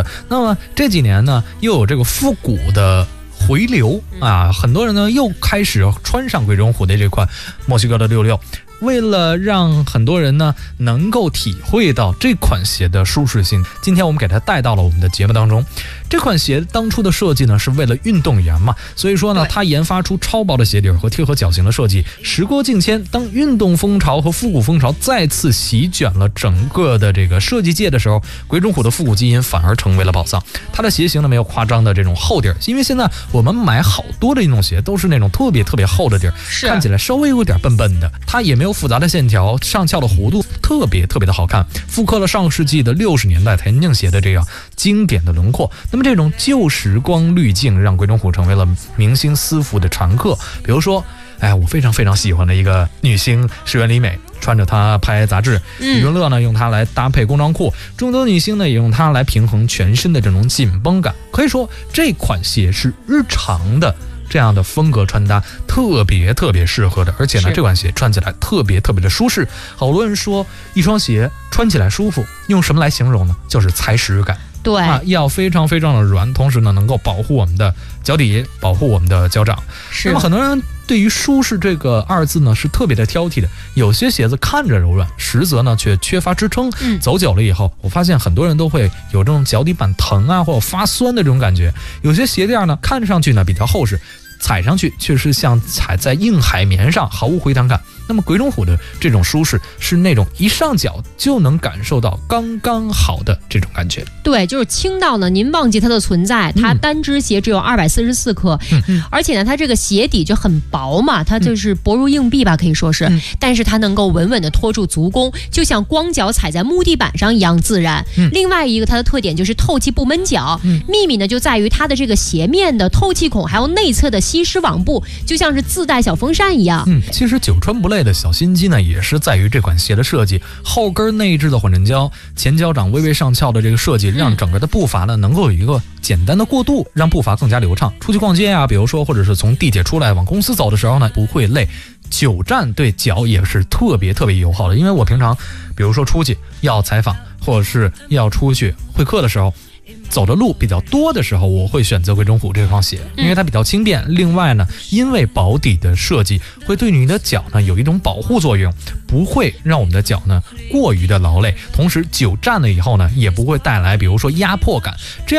那么这几年呢，又有这个复古的回流啊，很多人呢又开始穿上鬼冢虎的这款墨西哥的66。为了让很多人呢能够体会到这款鞋的舒适性，今天我们给它带到了我们的节目当中。这款鞋当初的设计呢是为了运动员嘛，所以说呢它研发出超薄的鞋底和贴合脚型的设计。时过境迁，当运动风潮和复古风潮再次席卷了整个的这个设计界的时候，鬼冢虎的复古基因反而成为了宝藏。它的鞋型呢没有夸张的这种厚底儿，因为现在我们买好多的运动鞋都是那种特别厚的底儿，看起来稍微有点笨笨的，它也没有复杂的线条，上翘的弧度特别的好看，复刻了上世纪的60年代田径鞋的这样经典的轮廓。那么这种旧时光滤镜让鬼冢虎成为了明星私服的常客。比如说我非常喜欢的一个女星石原里美，穿着它拍杂志，余文乐呢用它来搭配工装裤，众多女星呢也用它来平衡全身的这种紧绷感。可以说这款鞋是日常的这样的风格穿搭特别适合的，而且呢这款鞋穿起来特别的舒适。好多人说一双鞋穿起来舒服，用什么来形容呢？就是踩屎感。 对要非常的软，同时呢能够保护我们的脚底，保护我们的脚掌。那么很多人对于舒适这个2字呢是特别的挑剔的，有些鞋子看着柔软，实则呢却缺乏支撑。走久了以后，我发现很多人都会有这种脚底板疼啊，或者发酸的这种感觉。有些鞋垫呢看上去呢比较厚实，踩上去却是像踩在硬海绵上，毫无回弹感。那么鬼冢虎的这种舒适是那种一上脚就能感受到刚刚好的这种感觉。 对，就是轻到呢您忘记它的存在。它单只鞋只有244克，而且呢它这个鞋底就很薄嘛，它就是薄如硬币吧，可以说是，但是它能够稳稳的托住足弓，就像光脚踩在木地板上一样自然。另外一个它的特点就是透气不闷脚，秘密呢就在于它的这个鞋面的透气孔，还有内侧的吸湿网布，就像是自带小风扇一样。 其实久穿不累的小心机呢也是在于这款鞋的设计，后跟内置的缓震胶，前脚掌微上翘的这个设计，让整个的步伐呢能够有一个简单的过渡，让步伐更加流畅。出去逛街啊，比如说或者是从地铁出来往公司走的时候呢不会累。久站对脚也是特别友好的，因为我平常比如说出去要采访或者是要出去会客的时候，走的路比较多的时候，我会选择鬼冢虎这双鞋，因为它比较轻便。另外呢，因为薄底的设计会对你的脚呢有一种保护作用，不会让我们的脚呢过于的劳累，同时久站了以后呢也不会带来比如说压迫感。这样